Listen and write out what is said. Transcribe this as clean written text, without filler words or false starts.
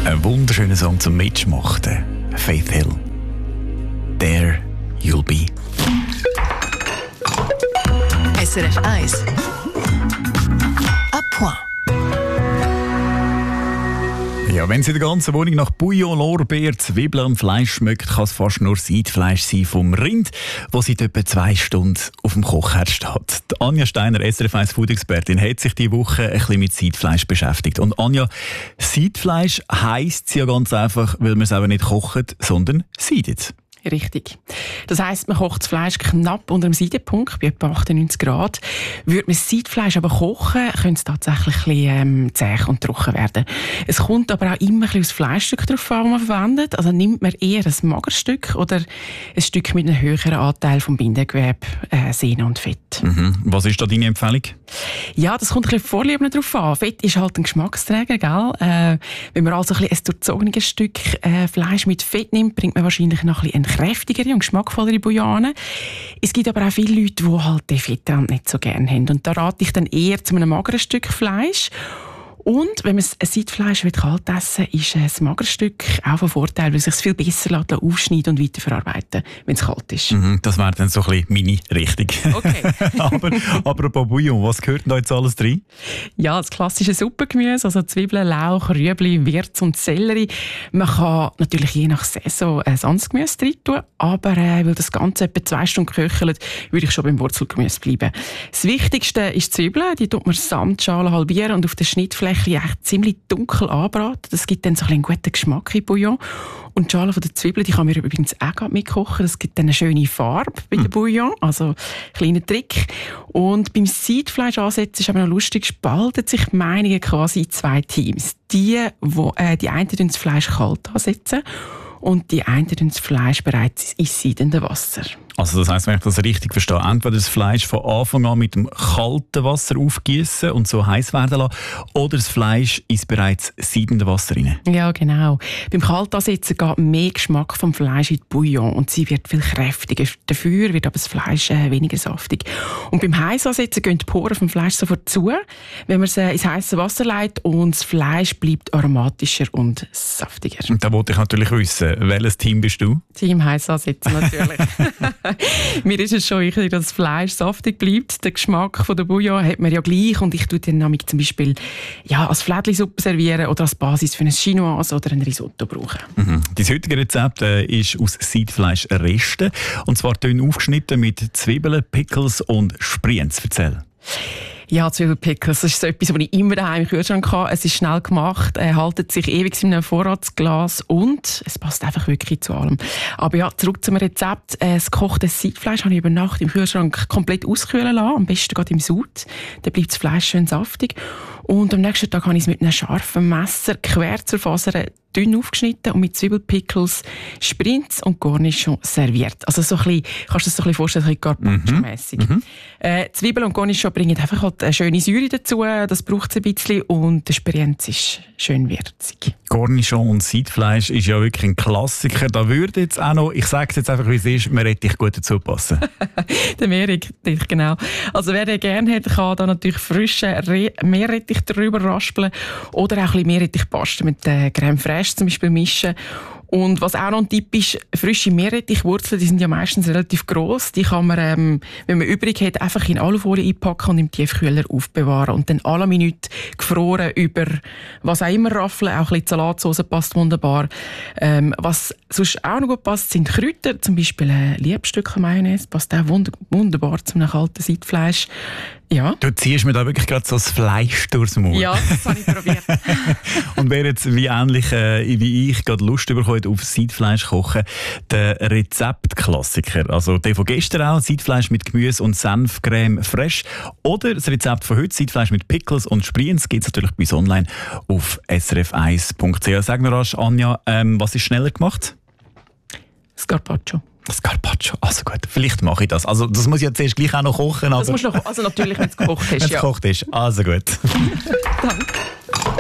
Ein wunderschöner Song zum Mitschmachten. Faith Hill. There You'll Be. SRF 1. À point. Ja, wenn es in der ganzen Wohnung nach Bouillon, Lorbeer, Zwiebeln und Fleisch schmeckt, kann es fast nur Seidfleisch sein vom Rind, das seit etwa 2 Stunden auf dem Kochherd steht. Die Anja Steiner, SRF 1 Food-Expertin, hat sich diese Woche ein bisschen mit Seidfleisch beschäftigt. Und Anja, Seidfleisch heisst ja ganz einfach, weil man es eben nicht kocht, sondern seidet. Richtig. Das heisst, man kocht das Fleisch knapp unter dem Seidepunkt, bei etwa 98 Grad. Würde man das Seidfleisch aber kochen, könnte es tatsächlich ein bisschen zäh und trocken werden. Es kommt aber auch immer ein bisschen aufs Fleischstück drauf an, das man verwendet. Also nimmt man eher ein Magerstück oder ein Stück mit einem höheren Anteil vom Bindegewebe, Sehne und Fett. Mhm. Was ist da deine Empfehlung? Ja, das kommt ein bisschen Vorlieben drauf an. Fett ist halt ein Geschmacksträger, gell? Wenn man also ein durchzogenes Stück Fleisch mit Fett nimmt, bringt man wahrscheinlich noch ein bisschen kräftigere und geschmackvollere Bouillon. Es gibt aber auch viele Leute, die halt den Fettrand nicht so gerne haben. Und da rate ich dann eher zu einem mageren Stück Fleisch. Und wenn man ein Seidfleisch kalt essen will, ist ein mageres Stück auch von Vorteil, weil es sich viel besser aufschneiden und weiterverarbeiten, wenn es kalt ist. Das wäre dann so ein bisschen meine Richtung. Okay. aber bei Bouillon, was gehört denn da jetzt alles drin? Ja, das klassische Suppengemüse, also Zwiebeln, Lauch, Rüebli, Wirz und Sellerie. Man kann natürlich je nach Saison ein anderes Gemüse drin tun, aber weil das Ganze etwa 2 Stunden köchelt, würde ich schon beim Wurzelgemüse bleiben. Das Wichtigste ist die Zwiebeln, die tut man samt Schale halbieren und auf der Schnittfläche echt ziemlich dunkel anbraten. Das gibt dann so einen guten Geschmack in Bouillon. Und die Schale der Zwiebeln, die kann man übrigens auch mitkochen. Das gibt dann eine schöne Farbe bei der Bouillon. Also, kleiner Trick. Und beim Seidfleisch ansetzen ist aber noch lustig, spalten sich die Meinungen quasi in 2 Teams. Die einen das Fleisch kalt ansetzen und die einen das Fleisch bereits ins seidende Wasser. Also das heisst, wenn ich das richtig verstehe, entweder das Fleisch von Anfang an mit dem kalten Wasser aufgießen und so heiß werden lassen, oder das Fleisch ins bereits seidende Wasser rein. Ja, genau. Beim Kaltansetzen geht mehr Geschmack vom Fleisch in die Bouillon und sie wird viel kräftiger. Dafür wird aber das Fleisch weniger saftig. Und beim Heißansetzen gehen die Poren vom Fleisch sofort zu, wenn man es ins heiße Wasser leitet, und das Fleisch bleibt aromatischer und saftiger. Und da wollte ich natürlich wissen, welches Team bist du? Team Heißansetzen natürlich. Mir ist es schon wichtig, dass das Fleisch saftig bleibt. Der Geschmack von der Bouillon hat man ja gleich, und ich tue den zum Beispiel als Flädli-Suppe servieren oder als Basis für ein Chinoise oder ein Risotto brauchen. Das heutige Rezept ist aus Seidfleischresten, und zwar dünn aufgeschnitten mit Zwiebeln, Pickles und Sprienz. Erzähl. Ja, Zwiebelpickles, das ist so etwas, was ich immer daheim im Kühlschrank habe. Es ist schnell gemacht, haltet sich ewig in einem Vorratsglas und es passt einfach wirklich zu allem. Aber ja, zurück zum Rezept. Das gekochte Seidfleisch habe ich über Nacht im Kühlschrank komplett auskühlen lassen, am besten gerade im Sud. Dann bleibt das Fleisch schön saftig. Und am nächsten Tag habe ich es mit einem scharfen Messer quer zur Faser dünn aufgeschnitten und mit Zwiebelpickles, Sprienz und Cornichon serviert. Also so ein bisschen, kannst du dir das so ein bisschen vorstellen, so ein bisschen Carpaccio-mässig. Zwiebeln und Cornichon bringen einfach halt eine schöne Säure dazu, das braucht es ein bisschen, und der Sprienz ist schön würzig. Cornichon und Seidfleisch ist ja wirklich ein Klassiker. Da würde jetzt auch noch, ich sage es jetzt einfach, wie es ist, Meerrettich gut dazu passen. Der Meerrettich, genau. Also wer den gerne hat, kann da natürlich frischen Meerrettich drüber raspeln oder auch ein bisschen Meerrettichpaste mit Crème fraîche zum Beispiel mischen. Und was auch noch ein Tipp ist, frische Meerrettichwurzeln, die sind ja meistens relativ gross. Die kann man, wenn man übrig hat, einfach in Alufolie einpacken und im Tiefkühler aufbewahren. Und dann à la Minute gefroren über was auch immer raffeln. Auch ein bisschen Salatsauce passt wunderbar. Was sonst auch noch gut passt, sind Kräuter. Zum Beispiel Liebstücke Mayonnaise passt auch wunderbar zu einem kalten Seidfleisch. Ja. Du ziehst mir da wirklich gerade so das Fleisch durchs Maul. Ja, das habe ich probiert. Und wer jetzt wie ähnlich wie ich gerade Lust bekommt auf Seidfleisch kochen, der Rezeptklassiker, also der von gestern auch, Seidfleisch mit Gemüse und Senfcreme fraiche, oder das Rezept von heute, Seidfleisch mit Pickles und Sprienz, gibt es natürlich bei uns online auf srf1.ch. Sag mir rasch, Anja, was ist schneller gemacht? Das Carpaccio. Das Carpaccio, also gut, vielleicht mache ich das. Also das muss ich ja zuerst gleich auch noch kochen. Das musst du noch, also natürlich, wenn es gekocht ist. Wenn es gekocht ist, also gut. Danke.